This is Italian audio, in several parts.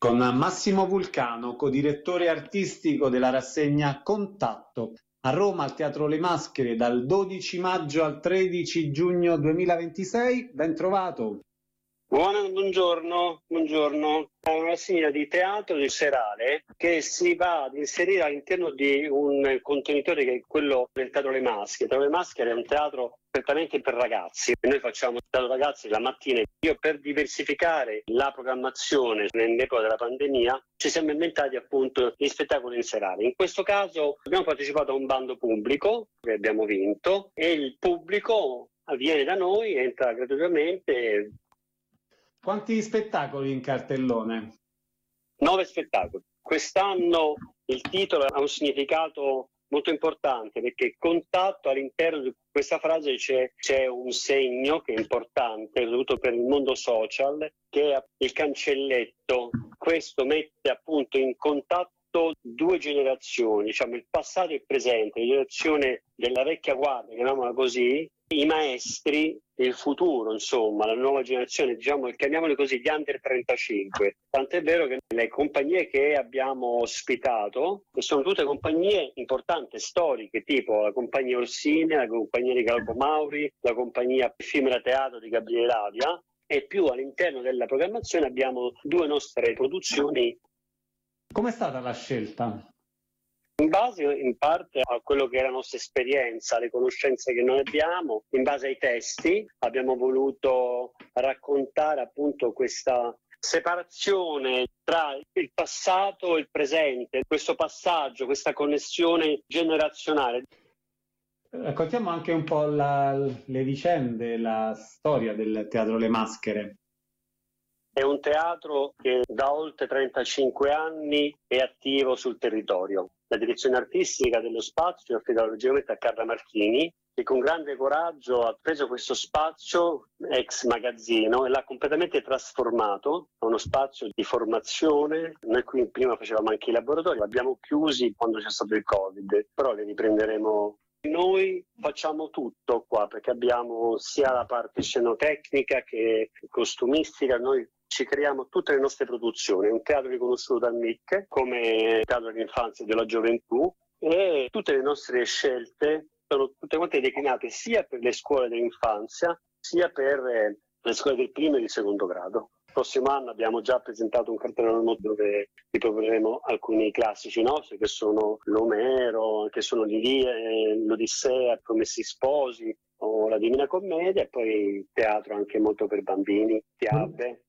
con Massimo Vulcano, codirettore artistico della rassegna Contatto, a Roma al Teatro Le Maschere dal 12 maggio al 13 giugno 2026. Ben trovato. Buongiorno. È una rassegna di teatro di serale che si va ad inserire all'interno di un contenitore che è quello del Teatro Le Maschere. Il Teatro Le Maschere è un teatro prettamente per ragazzi. Noi facciamo il teatro ragazzi la mattina. Io, per diversificare la programmazione nell'epoca della pandemia, ci siamo inventati appunto gli spettacoli in serale. In questo caso abbiamo partecipato a un bando pubblico che abbiamo vinto e il pubblico viene da noi, entra gratuitamente. Quanti spettacoli in cartellone? 9 spettacoli. Quest'anno il titolo ha un significato molto importante, perché contatto, all'interno di questa frase c'è un segno che è importante, soprattutto per il mondo social, che è il cancelletto. Questo mette appunto in contatto due generazioni, diciamo il passato e il presente, la generazione della vecchia guardia, chiamiamola così, i maestri del futuro, insomma, la nuova generazione, diciamo, chiamiamoli così, gli under 35. Tant'è vero che le compagnie che abbiamo ospitato, che sono tutte compagnie importanti, storiche, tipo la compagnia Orsini, la compagnia di Galgo Mauri, la compagnia Effimera Teatro di Gabriele Ravia, e più all'interno della programmazione abbiamo 2 nostre produzioni. Com'è stata la scelta? In base in parte a quello che è la nostra esperienza, le conoscenze che noi abbiamo, in base ai testi abbiamo voluto raccontare appunto questa separazione tra il passato e il presente, questo passaggio, questa connessione generazionale. Raccontiamo anche un po' le vicende, la storia del Teatro Le Maschere. È un teatro che da oltre 35 anni è attivo sul territorio. La direzione artistica dello spazio è affidata logicamente a Carla Marchini, che con grande coraggio ha preso questo spazio ex magazzino e l'ha completamente trasformato a uno spazio di formazione. Noi qui prima facevamo anche i laboratori, li abbiamo chiusi quando c'è stato il Covid, però li riprenderemo. Noi facciamo tutto qua, perché abbiamo sia la parte scenotecnica che costumistica. Noi ci creiamo tutte le nostre produzioni. È un teatro riconosciuto dal MIC come teatro dell'infanzia e della gioventù, e tutte le nostre scelte sono tutte quante declinate sia per le scuole dell'infanzia sia per le scuole del primo e del secondo grado. Il prossimo anno abbiamo già presentato un cartellone dove riproporremo alcuni classici nostri, che sono l'Omero, che sono l'Odissea, Promessi Sposi o la Divina Commedia, e poi teatro anche molto per bambini, fiabe.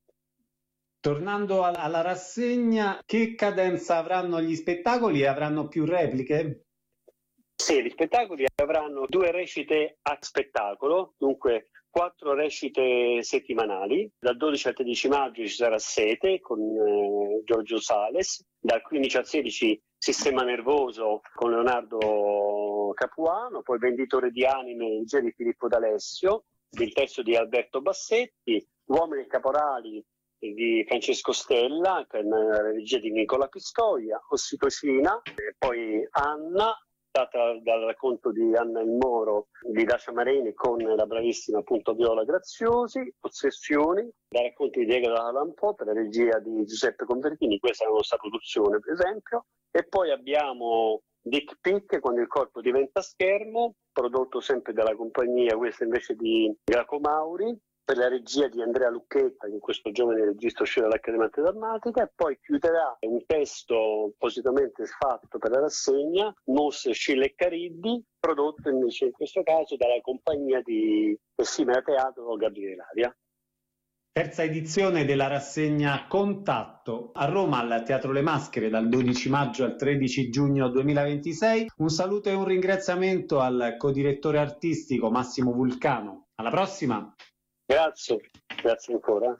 Tornando alla rassegna, che cadenza avranno gli spettacoli e avranno più repliche? Sì, gli spettacoli avranno 2 recite a spettacolo, dunque 4 recite settimanali. Dal 12 al 13 maggio ci sarà Sete con Giorgio Sales, dal 15 al 16 Sistema Nervoso con Leonardo Capuano, poi Venditore di Anime di Filippo D'Alessio, il testo di Alberto Bassetti, Uomini e Caporali di Francesco Stella, con la regia di Nicola Pistoia, Ossitocina, e poi Anna, data dal racconto di Anna il Moro di Dacia Marini con la bravissima appunto Viola Graziosi, Ossessioni, da racconti di Diego Allan Poe per la regia di Giuseppe Convertini. Questa è la nostra produzione, per esempio. E poi abbiamo Dick Pick, Quando il corpo diventa schermo, prodotto sempre dalla compagnia, questa invece di Jacopo Mauri, per la regia di Andrea Lucchetta, che è questo giovane regista uscito dall'Accademia Drammatica, e poi chiuderà un testo appositamente fatto per la rassegna, Mosè, Scilla e Cariddi, prodotto invece in questo caso dalla compagnia di Effimera Teatro Gabriele Ravia. Terza edizione della rassegna Contatto a Roma al Teatro Le Maschere dal 12 maggio al 13 giugno 2026. Un saluto e un ringraziamento al codirettore artistico Massimo Vulcano. Alla prossima! Grazie ancora.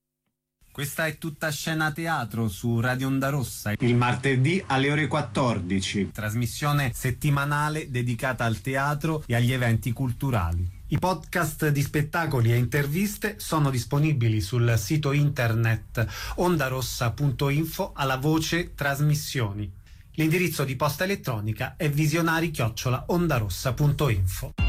Questa è Tutta Scena Teatro su Radio Onda Rossa. Il martedì alle ore 14. Trasmissione settimanale dedicata al teatro e agli eventi culturali. I podcast di spettacoli e interviste sono disponibili sul sito internet ondarossa.info alla voce trasmissioni. L'indirizzo di posta elettronica è visionari@ondarossa.info.